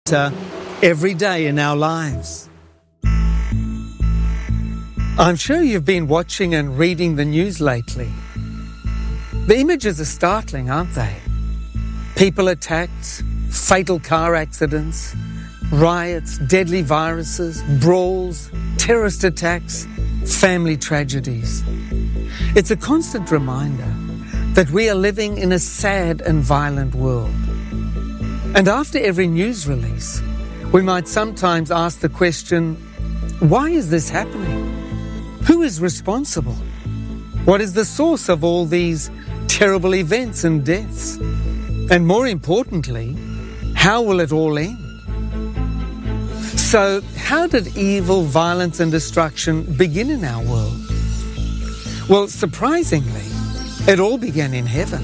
matter every day in our lives. I'm sure you've been watching and reading the news lately. The images are startling, aren't they? People attacked, fatal car accidents, riots, deadly viruses, brawls, terrorist attacks, family tragedies. It's a constant reminder that we are living in a sad and violent world. And after every news release, we might sometimes ask the question, why is this happening? Who is responsible? What is the source of all these terrible events and deaths? And more importantly, how will it all end? So, how did evil, violence and destruction begin in our world? Well, surprisingly, it all began in heaven.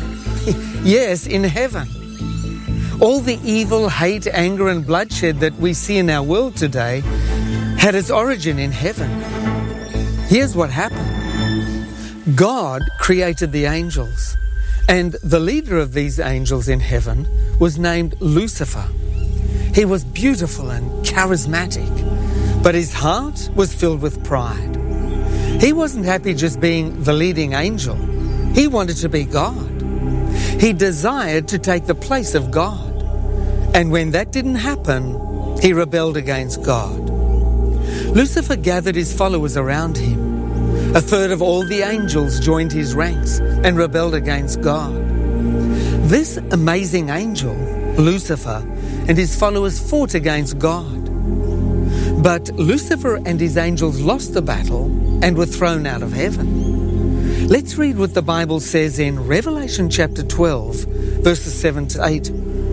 Yes, in heaven. All the evil, hate, anger and bloodshed that we see in our world today had its origin in heaven. Here's what happened. God created the angels, and the leader of these angels in heaven was named Lucifer. He was beautiful and charismatic, but his heart was filled with pride. He wasn't happy just being the leading angel. He wanted to be God. He desired to take the place of God. And when that didn't happen, he rebelled against God. Lucifer gathered his followers around him. A third of all the angels joined his ranks and rebelled against God. This amazing angel, Lucifer, and his followers fought against God. But Lucifer and his angels lost the battle and were thrown out of heaven. Let's read what the Bible says in Revelation chapter 12, verses 7 to 8.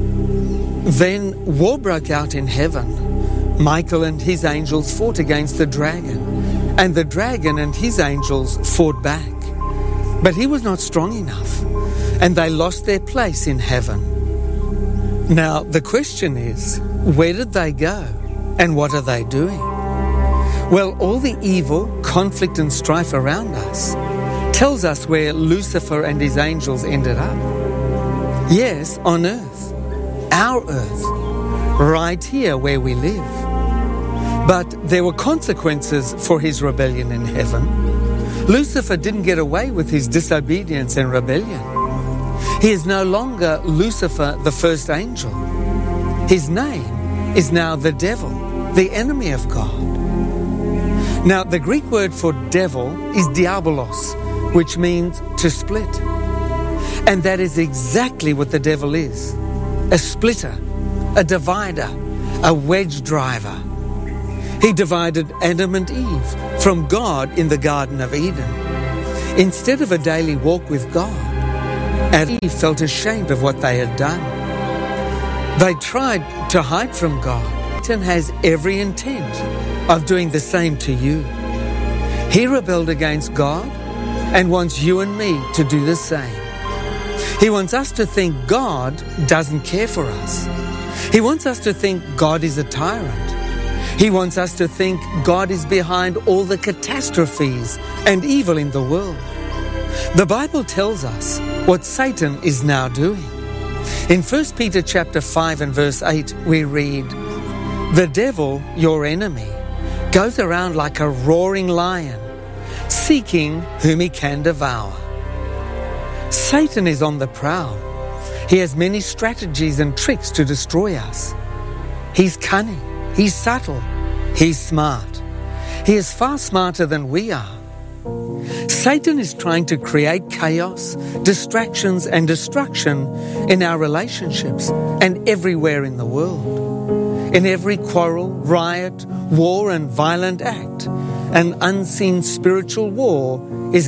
Then war broke out in heaven. Michael and his angels fought against the dragon, and the dragon and his angels fought back. But he was not strong enough, and they lost their place in heaven. Now, the question is, where did they go, and what are they doing? Well, all the evil, conflict and strife around us tells us where Lucifer and his angels ended up. Yes, on earth, our earth, right here where we live. But there were consequences for his rebellion in heaven. Lucifer didn't get away with his disobedience and rebellion. He is no longer Lucifer, the first angel. His name is now the devil, the enemy of God. Now, the Greek word for devil is diabolos, which means to split. And that is exactly what the devil is. A splitter, a divider, a wedge driver. He divided Adam and Eve from God in the Garden of Eden. Instead of a daily walk with God, Adam and Eve felt ashamed of what they had done. They tried to hide from God. Satan has every intent of doing the same to you. He rebelled against God and wants you and me to do the same. He wants us to think God doesn't care for us. He wants us to think God is a tyrant. He wants us to think God is behind all the catastrophes and evil in the world. The Bible tells us what Satan is now doing. In 1 Peter chapter 5 and verse 8, we read, "The devil, your enemy, goes around like a roaring lion, seeking whom he can devour." Satan is on the prowl. He has many strategies and tricks to destroy us. He's cunning, he's subtle, he's smart. He is far smarter than we are. Satan is trying to create chaos, distractions and destruction in our relationships and everywhere in the world. In every quarrel, riot, war and violent act, an unseen spiritual war is